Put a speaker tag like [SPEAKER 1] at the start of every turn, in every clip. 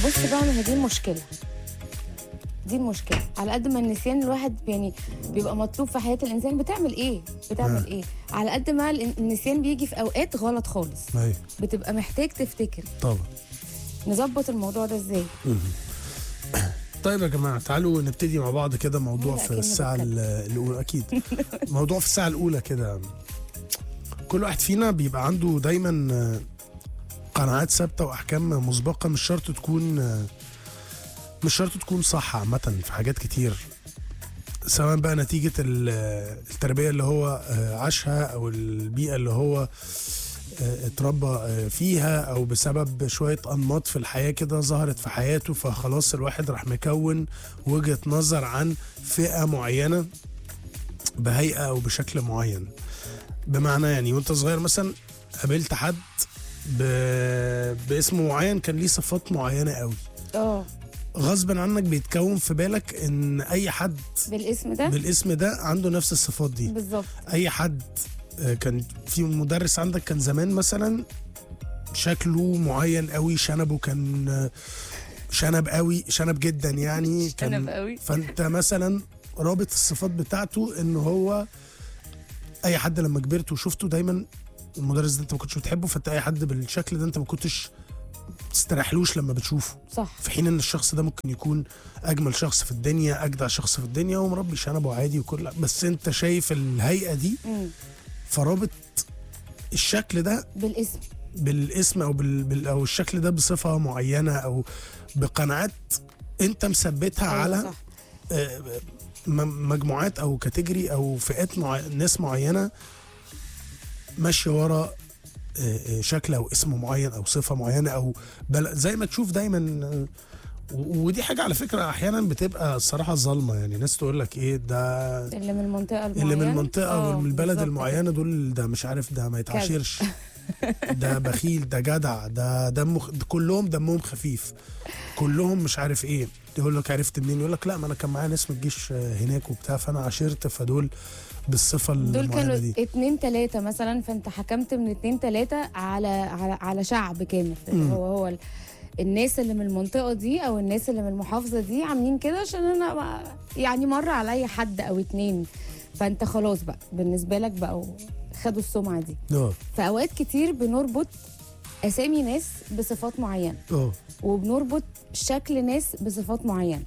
[SPEAKER 1] بص بقى، ما هي دي المشكله. دي المشكله، على قد ما النسيان الواحد يعني بيبقى مطلوب في حياه الانسان. بتعمل ايه؟ على قد ما النسيان بيجي في اوقات غلط خالص.
[SPEAKER 2] ايوه
[SPEAKER 1] بتبقى محتاج تفتكر.
[SPEAKER 2] طبعا.
[SPEAKER 1] نظبط الموضوع ده ازاي؟
[SPEAKER 2] طيب يا جماعه، تعالوا نبتدي مع بعض كده موضوع
[SPEAKER 1] لا،
[SPEAKER 2] في
[SPEAKER 1] أكيد
[SPEAKER 2] الساعه
[SPEAKER 1] بتكلم.
[SPEAKER 2] الاولى. اكيد موضوع في الساعه الاولى كده. كل واحد فينا بيبقى عنده دايما قناعات ثابته واحكام مسبقه، مش شرط تكون صح عامه في حاجات كتير، سواء بقى نتيجه التربيه اللي هو عاشها، او البيئه اللي هو اتربى فيها، او بسبب شويه انماط في الحياه كده ظهرت في حياته، فخلاص الواحد راح مكون وجهه نظر عن فئه معينه بهيئه او بشكل معين. بمعنى يعني وانت صغير مثلا قابلت حد باسم معين كان ليه صفات معينه قوي، غصبا عنك بيتكون في بالك ان اي حد بالاسم ده عنده نفس الصفات دي
[SPEAKER 1] بالظبط.
[SPEAKER 2] اي حد كان في مدرس عندك كان زمان مثلا شكله معين قوي، شنبه كان شنب جدا يعني،
[SPEAKER 1] شنب قوي.
[SPEAKER 2] فانت مثلا رابط الصفات بتاعته ان هو اي حد لما كبرت وشفته دايما المدرس ده انت ما كنتش بتحبه، فانت اي حد بالشكل ده انت ما كنتش تستريحلوش لما بتشوفه.
[SPEAKER 1] صح.
[SPEAKER 2] في حين ان الشخص ده ممكن يكون اجمل شخص في الدنيا، اجدع شخص في الدنيا، ومربي شنبه عادي وكل، بس انت شايف الهيئه دي فرابط الشكل ده بالاسم او او الشكل ده بصفه معينه او بقناعات انت مثبتها على
[SPEAKER 1] صح.
[SPEAKER 2] مجموعات او كاتيجوري او فئات ناس معينه ماشيه ورا شكل او اسم معين او صفه معينه او زي ما تشوف دايما. ودي حاجه على فكره احيانا بتبقى الصراحه ظالمه، يعني ناس تقول لك ايه ده
[SPEAKER 1] اللي من المنطقه المعينه،
[SPEAKER 2] اللي من المنطقه ومن البلد المعينه
[SPEAKER 1] كده.
[SPEAKER 2] دول ده مش عارف، ده ما يتعاشرش ده بخيل، ده جدع، ده كلهم دمهم خفيف، كلهم مش عارف ايه. يقول لك عرفت منين؟ يقول لك لا ما انا كان معايا ناس من الجيش هناك وبتاع، فانا عاشرت، فدول بالصفه
[SPEAKER 1] دول
[SPEAKER 2] المعينه دي.
[SPEAKER 1] كانوا 2-3 مثلا، فانت حكمت من 2-3 على شعب كامل. هو الناس اللي من المنطقه دي او الناس اللي من المحافظه دي عاملين كده عشان انا يعني مر عليا حد او 2، فانت خلاص بقى بالنسبه لك بقوا خدوا السمعه دي. فاوقات كتير بنربط اسامي ناس بصفات معينه، وبنربط شكل ناس بصفات معينه،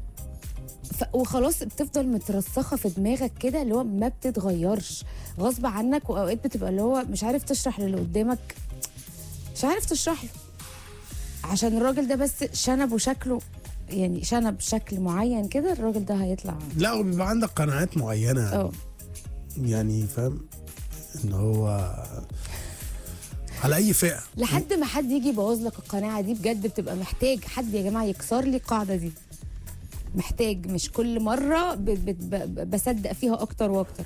[SPEAKER 1] وخلاص بتفضل مترسخه في دماغك كده، اللي هو ما بتتغيرش غصب عنك. واوقات بتبقى اللي هو مش عارف تشرح للي قدامك، مش عارف تشرح له عشان الراجل ده بس شنب وشكله، يعني شنب شكل معين كده، الراجل ده هيطلع.
[SPEAKER 2] لا وبيبقى عندك قناعات معينه يعني فاهم ان هو على اي فئه،
[SPEAKER 1] لحد ما حد يجي يبوظ لك القناعه دي. بجد بتبقى محتاج حد يا جماعه يكسر لي القاعده دي، محتاج، مش كل مره بصدق فيها اكتر واكتر.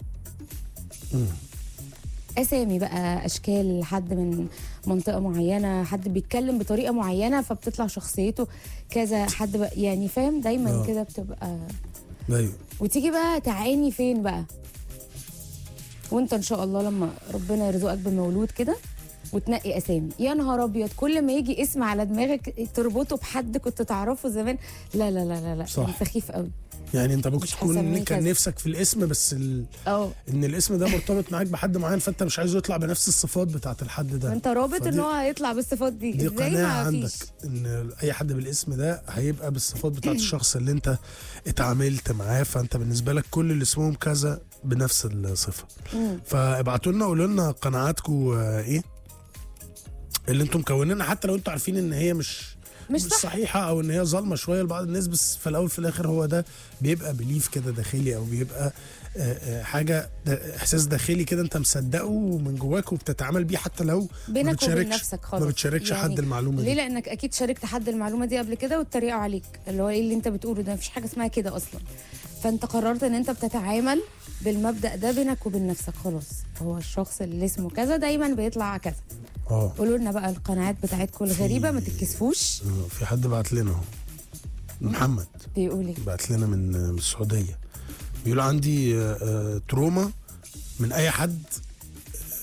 [SPEAKER 1] اسامي بقى، اشكال، حد من منطقه معينه، حد بيتكلم بطريقه معينه فبتطلع شخصيته كذا، حد بقى يعني فاهم دايما كده بتبقى.
[SPEAKER 2] ايوه.
[SPEAKER 1] وتيجي بقى تعاني فين بقى وانت ان شاء الله لما ربنا يرزقك بمولود كده وتنقي اسامي، يا نهار ابيض، كل ما يجي اسم على دماغك تربطه بحد كنت تعرفه زمان. لا لا لا لا لا،
[SPEAKER 2] صح.
[SPEAKER 1] سخيف قوي.
[SPEAKER 2] يعني انت ممكن تكون كان نفسك في الاسم، بس ان الاسم ده مرتبط معاك بحد معين، فانت مش عايزه يطلع بنفس الصفات بتاعت الحد ده،
[SPEAKER 1] انت رابط ان هو هيطلع بالصفات دي.
[SPEAKER 2] دي
[SPEAKER 1] ازاي؟
[SPEAKER 2] قناعه عندك ان اي حد بالاسم ده هيبقى بالصفات بتاعت الشخص اللي انت اتعاملت معاه، فانت بالنسبه لك كل اللي اسمهم كذا بنفس الصفه. فابعتوا لنا قولوا لنا قناعاتكم ايه اللي انتم مكونينها، حتى لو انتم عارفين ان هي مش صحيحه او ان هي ظالمه شويه لبعض الناس، بس في الاول في الاخر هو ده بيبقى بليف كده داخلي، او بيبقى حاجه احساس داخلي كده انت مصدقه من جواك وبتتعامل بيه، حتى لو
[SPEAKER 1] بينك وبين نفسك خالص،
[SPEAKER 2] ما بتشاركش يعني حد المعلومه
[SPEAKER 1] ليه؟
[SPEAKER 2] دي.
[SPEAKER 1] لانك اكيد شاركت حد المعلومه دي قبل كده واتريقوا عليك، اللي هو ايه اللي انت بتقوله ده، مفيش حاجه اسمها كده اصلا. فانت قررت ان انت بتتعامل بالمبدا ده بينك وبين نفسك، خلاص هو الشخص اللي اسمه كذا دايما بيطلع كذا. قولوا لنا بقى القناعات بتاعتكم الغريبه، ما تتكسفوش.
[SPEAKER 2] في حد بعت لنا اهو، محمد
[SPEAKER 1] بيقول ايه؟
[SPEAKER 2] بعت لنا من السعوديه، بيقول عندي تروما من اي حد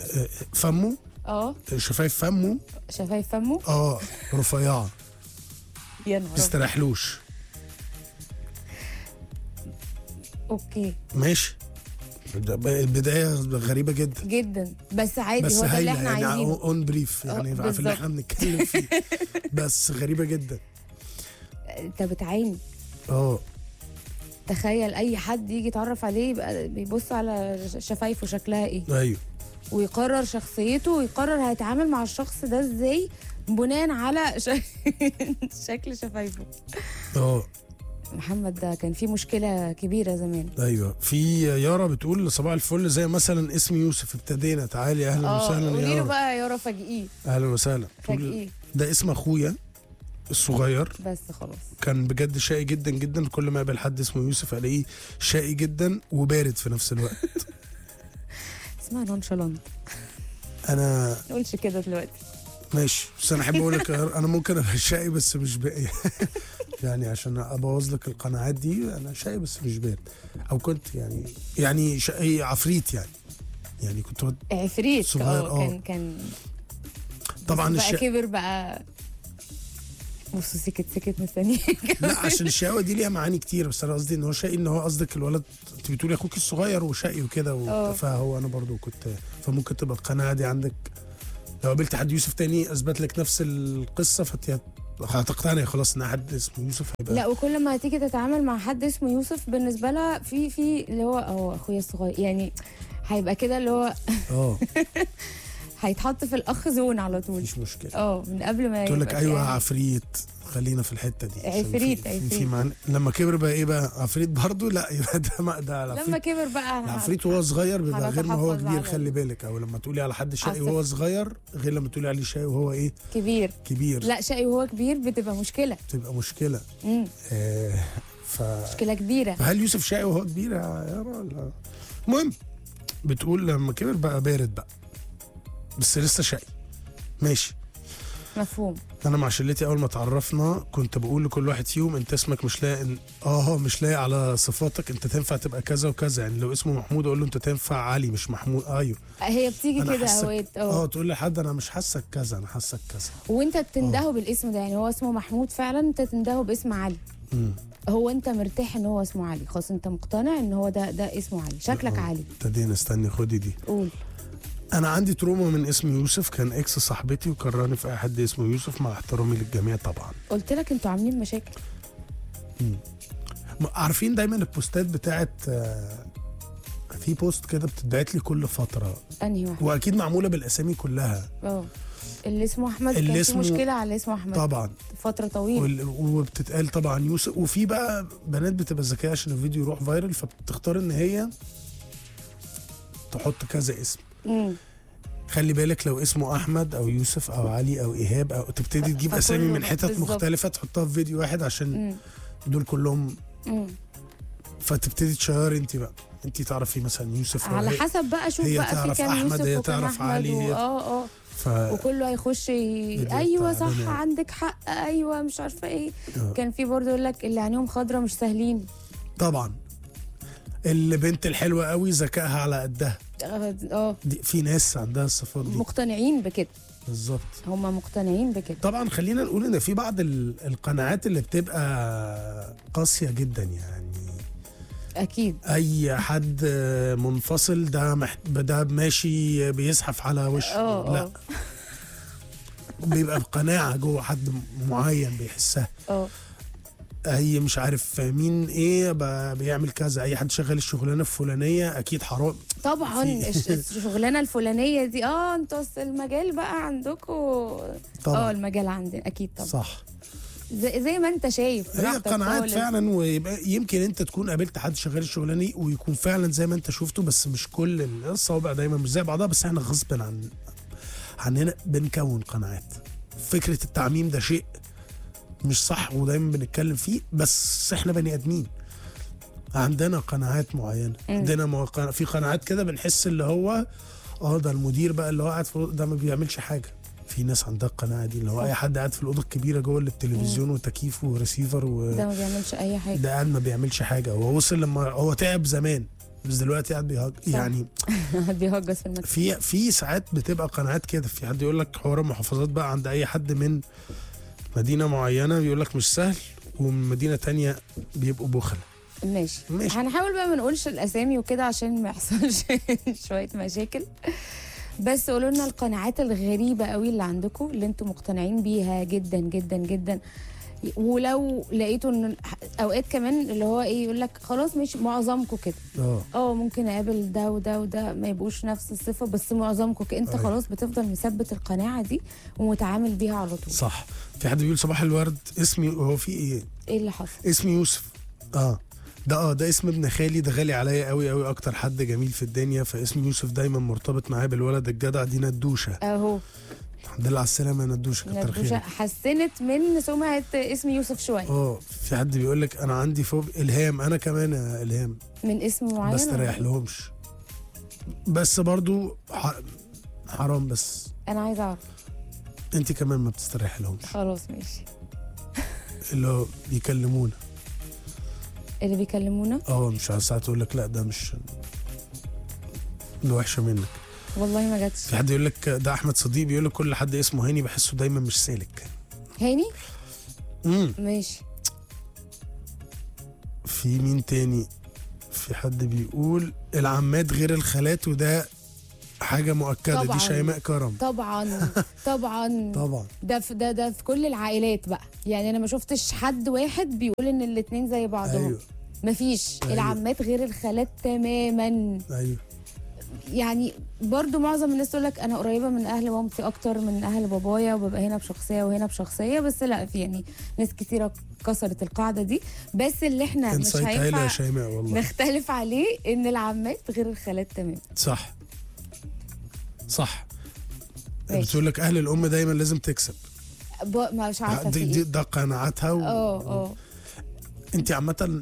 [SPEAKER 2] فمه شفايف فمه
[SPEAKER 1] رفيعه. يا نهار أبيض.
[SPEAKER 2] تستريحلوش.
[SPEAKER 1] اوكي
[SPEAKER 2] ماشي، البدايه غريبه جدا
[SPEAKER 1] جدا، بس عادي،
[SPEAKER 2] بس
[SPEAKER 1] هو ده اللي
[SPEAKER 2] هايله
[SPEAKER 1] احنا
[SPEAKER 2] يعني
[SPEAKER 1] عايزينه.
[SPEAKER 2] اون بريف يعني في اللي
[SPEAKER 1] بالظبط.
[SPEAKER 2] احنا بنتكلم فيه. بس غريبه جدا.
[SPEAKER 1] انت بتعاني.
[SPEAKER 2] اه
[SPEAKER 1] تخيل اي حد يجي يتعرف عليه يبقى بيبص على شفايفه شكلها ايه،
[SPEAKER 2] ايوه
[SPEAKER 1] ويقرر شخصيته، ويقرر هيتعامل مع الشخص ده ازاي بناء على شكل شفايفه.
[SPEAKER 2] اه
[SPEAKER 1] محمد ده كان فيه مشكلة كبيرة زمان.
[SPEAKER 2] ايوه. في يارا بتقول صباح الفل، زي مثلا اسم يوسف ابتدينا، تعالي اهلا وسهلا
[SPEAKER 1] قولي له
[SPEAKER 2] يارا.
[SPEAKER 1] بقى يا يارا فاجئيه.
[SPEAKER 2] اهلا وسهلا.
[SPEAKER 1] فاجئيه
[SPEAKER 2] ده اسم اخويا الصغير،
[SPEAKER 1] بس خلاص.
[SPEAKER 2] كان بجد شقي جدا جدا، كل ما اقابل حد اسمه يوسف الاقيه شقي جدا وبارد في نفس الوقت.
[SPEAKER 1] اسمها نونشالانت،
[SPEAKER 2] انا
[SPEAKER 1] ما نقولش كده دلوقتي.
[SPEAKER 2] ماشي، بس انا احب اقول لك انا ممكن ابقى شقي بس مش باقي. يعني عشان ابوظ لك القناعات دي، انا شقي بس مش بارد، او كنت يعني شقي عفريت يعني كنت
[SPEAKER 1] عفريت
[SPEAKER 2] صغير.
[SPEAKER 1] كان
[SPEAKER 2] طبعا
[SPEAKER 1] بقى كبر بقى. بصوا سكت مستنيك.
[SPEAKER 2] لا عشان الشقاوه دي ليها معاني كتير، بس انا قصدي ان هو شقي، ان هو قصدك الولد، انت بتقولي اخوك الصغير وشقي وكده فهو انا برضو كنت، فممكن تبقى القناعه دي عندك. لو قابلت حد يوسف تاني اثبت لك نفس القصه هتقتنعي خلاص ان حد اسمه يوسف هيبقى.
[SPEAKER 1] لا، وكل ما هتيجي تتعامل مع حد اسمه يوسف بالنسبه لها في اللي هو اخويا الصغير يعني، هيبقى كده اللي هو هيتحط في الاخ زون على طول.
[SPEAKER 2] مش مشكله.
[SPEAKER 1] من قبل ما
[SPEAKER 2] تقول لك
[SPEAKER 1] يبقى
[SPEAKER 2] ايوه
[SPEAKER 1] يعني.
[SPEAKER 2] عفريت، خلينا في الحته دي.
[SPEAKER 1] عفريت
[SPEAKER 2] في معنى. لما كبر بقى ايه بقى عفريت برضو؟ لا يبقى ده
[SPEAKER 1] لما كبر بقى
[SPEAKER 2] العفريت وهو صغير بيبقى غير ما هو كبير،
[SPEAKER 1] على
[SPEAKER 2] خلي بالك. او لما تقولي على حد شقي وهو صغير غير لما تقولي عليه شقي وهو ايه كبير.
[SPEAKER 1] لا، شقي وهو كبير بتبقى مشكله. مشكله كبيره.
[SPEAKER 2] فهل يوسف شقي وهو كبير يا يارا؟ المهم بتقول لما كبر بقى بارد بقى، بس لسه شقي. ماشي،
[SPEAKER 1] مفهوم.
[SPEAKER 2] انا مع شلتي اول ما اتعرفنا كنت بقول لكل واحد فيهم انت اسمك مش لاقي مش لاقي على صفاتك، انت تنفع تبقى كذا وكذا. يعني لو اسمه محمود اقول له انت تنفع علي مش محمود. ايوه
[SPEAKER 1] هي بتيجي كده اوقات.
[SPEAKER 2] تقول لحد انا مش حاسك كذا، انا حاسك كذا،
[SPEAKER 1] وانت تندهه بالاسم ده. يعني هو اسمه محمود فعلا، انت تندهه باسم علي. هو انت مرتاح ان هو اسمه علي، خلاص انت مقتنع ان هو ده اسمه علي، شكلك علي.
[SPEAKER 2] ابتدينا. استني خدي دي.
[SPEAKER 1] قول.
[SPEAKER 2] انا عندي تروما من اسم يوسف، كان اكس صاحبتي وكرهني في اي حد اسمه يوسف، مع احترامي للجميع طبعا.
[SPEAKER 1] قلت لك انتوا عاملين مشاكل.
[SPEAKER 2] عارفين دايما البوستات بتاعت في بوست كده بتتبعت لي كل فتره،
[SPEAKER 1] انهي واحد؟
[SPEAKER 2] واكيد معموله بالاسامي كلها.
[SPEAKER 1] اللي اسمه احمد، كان في مشكله على اسمه احمد
[SPEAKER 2] طبعا
[SPEAKER 1] فتره طويله،
[SPEAKER 2] وبتتقال طبعا يوسف. وفي بقى بنات بتبقى ذكيه عشان الفيديو يروح فايرل، فبتختار ان هي تحط كذا اسم. خلي بالك لو اسمه احمد او يوسف او علي او ايهاب، او تبتدي تجيب اسامي من حتت مختلفه تحطها في فيديو واحد عشان دول كلهم. فتبتدي تشيري انت بقى، انت تعرفي مثلا يوسف
[SPEAKER 1] على حسب بقى. شوف
[SPEAKER 2] هي
[SPEAKER 1] بقى
[SPEAKER 2] تعرف
[SPEAKER 1] في كام
[SPEAKER 2] احمد،
[SPEAKER 1] يوسف
[SPEAKER 2] هي
[SPEAKER 1] وكام
[SPEAKER 2] تعرف
[SPEAKER 1] احمد
[SPEAKER 2] علي
[SPEAKER 1] وكله هيخش ايوه صح عندك حق، ايوه مش عارفه ايه. كان في برضه يقول لك اللي عينيهم خضرا مش سهلين.
[SPEAKER 2] طبعا البنت الحلوه قوي ذكائها على قدها. دي في ناس عندها الصفات دي،
[SPEAKER 1] مقتنعين بكده.
[SPEAKER 2] بالظبط،
[SPEAKER 1] هم مقتنعين بكده.
[SPEAKER 2] طبعا خلينا نقول ان في بعض القناعات اللي بتبقى قاسيه جدا يعني.
[SPEAKER 1] اكيد
[SPEAKER 2] اي حد منفصل ده ماشي بيزحف على وشه. لا بيبقى بقناعه جوه حد معين بيحسها. اي مش عارف مين ايه بيعمل كذا، اي حد شغال الشغلانه الفلانيه اكيد حرام.
[SPEAKER 1] طبعا الشغلانه الفلانيه دي انتوا المجال بقى عندكم. المجال عندنا اكيد طبعا.
[SPEAKER 2] صح،
[SPEAKER 1] زي ما انت شايف.
[SPEAKER 2] هي قناعات فعلا. ويبقى يمكن انت تكون قابلت حد شغال الشغلانه دي ويكون فعلا زي ما انت شفته، بس مش كل الصوابع دايما مش زي بعضها. بس احنا غصب عننا بنكون قناعات. فكره التعميم ده شيء مش صح ودايما بنتكلم فيه، بس احنا بني ادمين عندنا قناعات معينه. عندنا في قناعات كده بنحس اللي هو ده المدير بقى اللي هو قاعد في ده ما بيعملش حاجه. في ناس عندها القناعه دي اللي هو اي حد قاعد في الاوضه الكبيره جوه التلفزيون وتكييف وريسيفر
[SPEAKER 1] ده ما بيعملش اي حاجه،
[SPEAKER 2] ده قاعد ما بيعملش حاجه. هو وصل لما هو تعب زمان، بس دلوقتي قاعد يعني
[SPEAKER 1] بيهجس في المكتب.
[SPEAKER 2] في ساعات بتبقى قناعات كده. في حد يقول لك حوار المحافظات بقى عند اي حد من مدينه معينه بيقول لك مش سهل، ومن مدينه تانية بيبقوا بخل.
[SPEAKER 1] ماشي.
[SPEAKER 2] ماشي.
[SPEAKER 1] هنحاول بقى ما نقولش الاسامي وكده عشان ما يحصلش شويه مشاكل. بس قولوا لنا القناعات الغريبه قوي اللي عندكم، اللي انتم مقتنعين بيها جدا جدا جدا. ولو لقيتوا ان اوقات كمان اللي هو ايه، يقول لك خلاص مش معظمكم كده. ممكن اقابل ده وده وده ما يبقوش نفس الصفه، بس معظمكم انت
[SPEAKER 2] أيوة.
[SPEAKER 1] خلاص بتفضل مثبت القناعه دي ومتعامل بيها على طول.
[SPEAKER 2] صح. في حد بيقول صباح الورد، اسمي هو في ايه؟
[SPEAKER 1] ايه اللي حصل؟
[SPEAKER 2] اسمي يوسف. ده اسم ابن خالي، ده غالي عليا قوي قوي، اكتر حد جميل في الدنيا، فاسم يوسف دايما مرتبط معايا بالولد الجدع. دي ندوشه
[SPEAKER 1] اهو.
[SPEAKER 2] الحمد لله على السلامه يا ندوشه، كتر خيرك.
[SPEAKER 1] حسنت من سمعه اسم يوسف شويه.
[SPEAKER 2] في حد بيقول لك انا عندي الهام، انا كمان يا الهام
[SPEAKER 1] من اسم معين
[SPEAKER 2] بس تريح لهمش، بس برضو حرام. بس
[SPEAKER 1] انا عايزه اعرف
[SPEAKER 2] انت كمان ما بتستريح لهمش.
[SPEAKER 1] خلاص ماشي.
[SPEAKER 2] اللي هو بيكلمونا،
[SPEAKER 1] اللي بيكلمونا
[SPEAKER 2] مش على ساعات تقول لك لا ده مش، ده وحشه منك.
[SPEAKER 1] والله ما جاتش.
[SPEAKER 2] في حد يقول لك، ده احمد صديق بيقول لك كل حد اسمه هاني بحسه دايما مش سالك.
[SPEAKER 1] هاني. ماشي.
[SPEAKER 2] في مين تاني؟ في حد بيقول العمات غير الخالات، وده حاجه مؤكده.
[SPEAKER 1] طبعاً.
[SPEAKER 2] دي شيماء كرم.
[SPEAKER 1] طبعا طبعا
[SPEAKER 2] طبعا.
[SPEAKER 1] ده في كل العائلات بقى، يعني انا ما شفتش حد واحد بيقول ان الاتنين زي بعضهم.
[SPEAKER 2] ايوه.
[SPEAKER 1] مفيش.
[SPEAKER 2] أيوة.
[SPEAKER 1] العمات غير الخالات تماما.
[SPEAKER 2] ايوه.
[SPEAKER 1] يعني برضو معظم الناس تقول لك انا قريبه من اهل مامتي اكتر من اهل بابايا، وببقى هنا بشخصيه وهنا بشخصيه، بس لا، في يعني ناس كتيره كسرت القاعده دي. بس اللي احنا مش هينفع
[SPEAKER 2] يا شيماء والله
[SPEAKER 1] نختلف عليه ان العمات غير الخالات تماما.
[SPEAKER 2] صح.
[SPEAKER 1] ماشي.
[SPEAKER 2] بتقول لك اهل الام دايما لازم تكسب.
[SPEAKER 1] مش عارفه
[SPEAKER 2] ده قناعاتها. انت عامه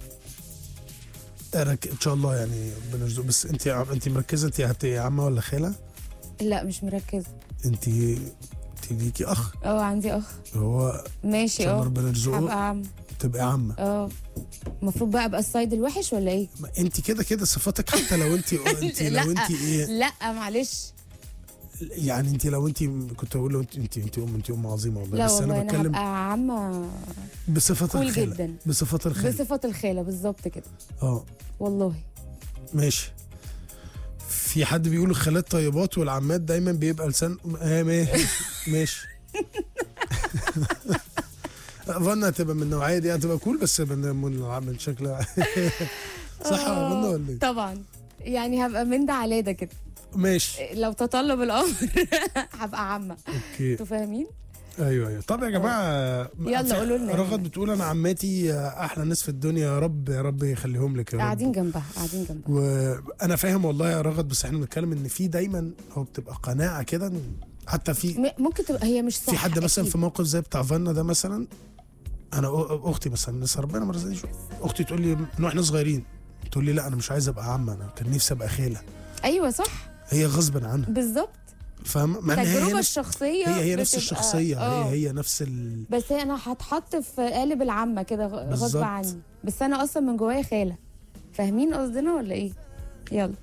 [SPEAKER 2] ان شاء الله يعني ربنا يرزقك. بس انت مركزه، انت هتبقي عمه ولا خاله؟
[SPEAKER 1] لا مش مركزه.
[SPEAKER 2] انت ليكي اخ؟
[SPEAKER 1] عندي اخ.
[SPEAKER 2] هو
[SPEAKER 1] ماشي.
[SPEAKER 2] ربنا يرزقه
[SPEAKER 1] هبقى عم.
[SPEAKER 2] تبقى عمه.
[SPEAKER 1] المفروض بقى ابقى السايد الوحش ولا ايه؟
[SPEAKER 2] انت كده صفاتك، حتى لو انت لو انت ايه.
[SPEAKER 1] لا معلش.
[SPEAKER 2] يعني انت لو انت كنت اقول له انت ام عظيمه والله.
[SPEAKER 1] لا
[SPEAKER 2] بس
[SPEAKER 1] والله
[SPEAKER 2] انا بتكلم
[SPEAKER 1] هبقى عمه
[SPEAKER 2] بصفه الخاله
[SPEAKER 1] جدا.
[SPEAKER 2] بصفه
[SPEAKER 1] الخاله بالظبط كده. والله.
[SPEAKER 2] ماشي. في حد بيقول الخالات طيبات والعمات دايما بيبقى لسان ماشي. فانا هتبقى من النوعيه دي، هتبقى كول، بس من شكلها صح ولا ايه؟
[SPEAKER 1] طبعا يعني هبقى من ده على ده كده.
[SPEAKER 2] ماشي.
[SPEAKER 1] لو تطلب الامر هبقى عمه.
[SPEAKER 2] اوكي.
[SPEAKER 1] انتوا فاهمين؟
[SPEAKER 2] ايوه. طب يا جماعه،
[SPEAKER 1] يلا قولوا لنا.
[SPEAKER 2] رغد بتقول انا عماتي احلى ناس في الدنيا، يا رب يخليهم لك يا رب.
[SPEAKER 1] قاعدين جنبها.
[SPEAKER 2] وانا فاهم والله يا رغد، بس احنا بنتكلم ان في دايما هو بتبقى قناعه كده، حتى في
[SPEAKER 1] ممكن تبقى هي مش صح.
[SPEAKER 2] في حد مثلا في موقف زي بتاع فانا ده مثلا، انا اختي مثلا لسه ربنا ما رزقنيش، اختي تقول لي من واحنا صغيرين، تقول لي لا انا مش عايزه ابقى عمه، انا كان نفسي ابقى خاله.
[SPEAKER 1] ايوه صح.
[SPEAKER 2] هي غصبا عنها
[SPEAKER 1] بالظبط.
[SPEAKER 2] فاهم؟
[SPEAKER 1] التجربه الشخصيه
[SPEAKER 2] هي نفس الشخصيه. هي نفس
[SPEAKER 1] بس انا هتحط في قالب العمه كده غصب عني، بس انا اصلا من جوايا خاله. فاهمين قصدنا ولا ايه؟ يلا.